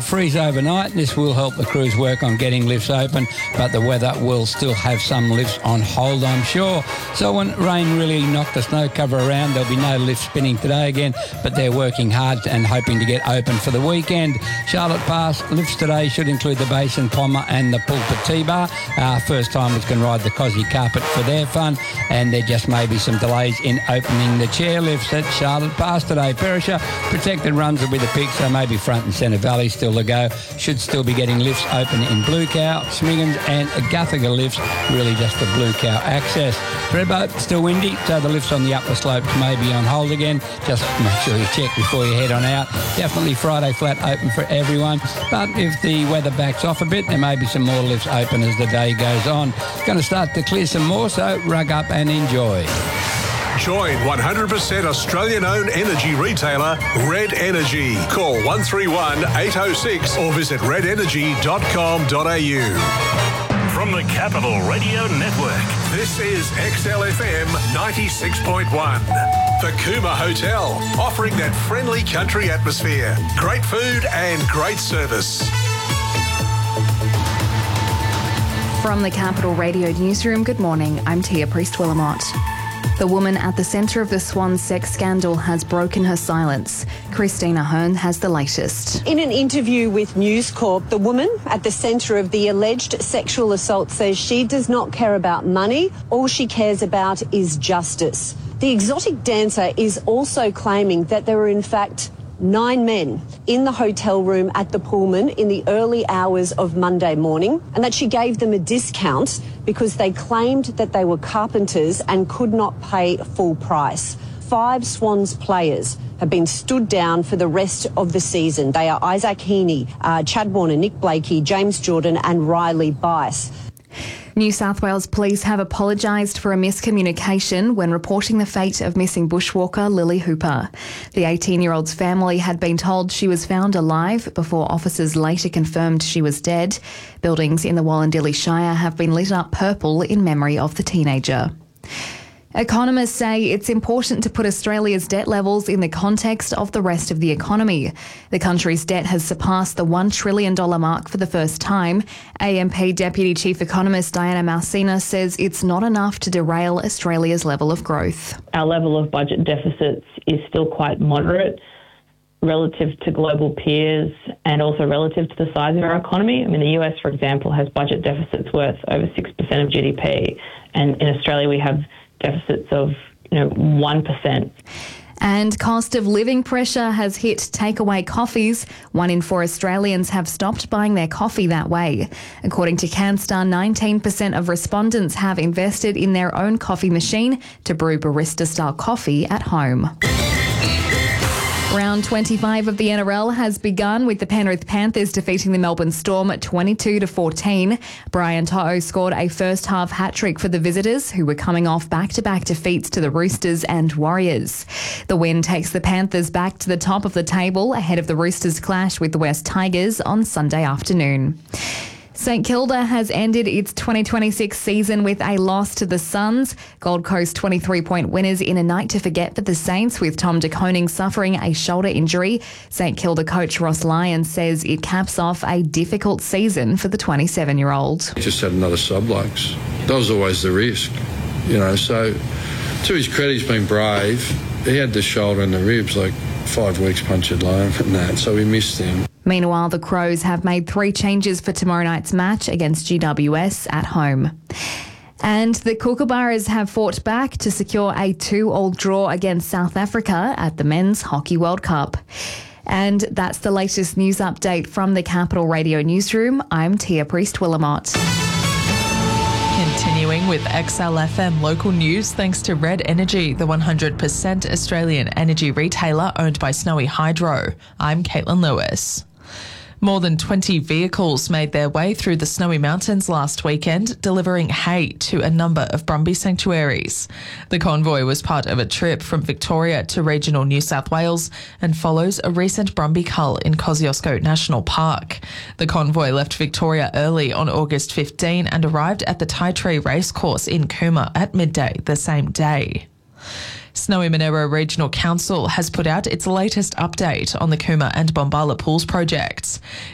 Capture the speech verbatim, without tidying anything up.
freeze overnight. This will help the crews work on getting lifts open, but the weather will still have some lifts on hold, I'm sure. So when rain really knocked the snow cover around, there'll be no lift spinning today again, but they're working hard and hoping to get open for the weekend. Charlotte Pass lifts today should include the Basin Pommer and the Pulpit T-Bar. Uh, first timers can ride the Cosy Carpet for their fun, and there just may be some delays in opening the chair lifts at Charlotte Pass today. Perisher protected runs will be the pick, so maybe Front and Centre Valley still to go. Should still be getting lifts open in Blue Cow, Smiggins and Guthaga lifts, really just for Blue Cow access. Redboat still windy, so the lifts on the upper slopes may be on hold again. Just make sure you check before you head on out. Definitely Friday flat open for everyone, but if the weather backs off a bit, there may be some more lifts open as the day goes on. It's going to start to clear some more, so rug up and enjoy. Join one hundred percent Australian-owned energy retailer Red Energy. Call one three one, eight oh six or visit red energy dot com dot a u. From the Capital Radio Network, this is X L F M ninety-six point one. The Cooma Hotel, offering that friendly country atmosphere, great food and great service. From the Capital Radio Newsroom, good morning. I'm Tia Priest-Willamott. The woman at the centre of the Swan sex scandal has broken her silence. Christina Hearn has the latest. In an interview with News Corp, the woman at the centre of the alleged sexual assault says she does not care about money. All she cares about is justice. The exotic dancer is also claiming that there were in fact nine men in the hotel room at the Pullman in the early hours of Monday morning, and that she gave them a discount because they claimed that they were carpenters and could not pay full price. Five Swans players have been stood down for the rest of the season. They are Isaac Heaney, uh, Chad Warner, Nick Blakey, James Jordan and Riley Bice. New South Wales Police have apologised for a miscommunication when reporting the fate of missing bushwalker Lily Hooper. The eighteen-year-old's family had been told she was found alive before officers later confirmed she was dead. Buildings in the Wallandilly Shire have been lit up purple in memory of the teenager. Economists say it's important to put Australia's debt levels in the context of the rest of the economy. The country's debt has surpassed the one trillion dollars mark for the first time. A M P Deputy Chief Economist Diana Malsina says it's not enough to derail Australia's level of growth. Our level of budget deficits is still quite moderate relative to global peers and also relative to the size of our economy. I mean, the U S, for example, has budget deficits worth over six percent of G D P, and in Australia we have deficits of, you know, one percent. And cost of living pressure has hit takeaway coffees. One in four Australians have stopped buying their coffee that way. According to CanStar, nineteen percent of respondents have invested in their own coffee machine to brew barista-style coffee at home. Round twenty-five of the N R L has begun with the Penrith Panthers defeating the Melbourne Storm at twenty-two to fourteen. Brian To'o scored a first half hat-trick for the visitors, who were coming off back-to-back defeats to the Roosters and Warriors. The win takes the Panthers back to the top of the table ahead of the Roosters' clash with the West Tigers on Sunday afternoon. St Kilda has ended its twenty twenty-six season with a loss to the Suns. Gold Coast twenty-three point winners in a night to forget for the Saints, with Tom de Koning suffering a shoulder injury. St Kilda coach Ross Lyons says it caps off a difficult season for the twenty-seven-year-old. He just had another sublux. That was always the risk, you know. So to his credit, he's been brave. He had the shoulder and the ribs, like five weeks punctured loan and that, so we missed him. Meanwhile, the Crows have made three changes for tomorrow night's match against G W S at home. And the Kookaburras have fought back to secure a two-all draw against South Africa at the Men's Hockey World Cup. And that's the latest news update from the Capital Radio Newsroom. I'm Tia Priest-Willamott. Continuing with X L F M local news, thanks to Red Energy, the one hundred percent Australian energy retailer owned by Snowy Hydro. I'm Caitlin Lewis. More than twenty vehicles made their way through the Snowy Mountains last weekend, delivering hay to a number of Brumby sanctuaries. The convoy was part of a trip from Victoria to regional New South Wales and follows a recent Brumby cull in Kosciuszko National Park. The convoy left Victoria early on August fifteenth and arrived at the Taitree Racecourse in Cooma at midday the same day. Snowy Monero Regional Council has put out its latest update on the Cooma and Bombala Pools projects.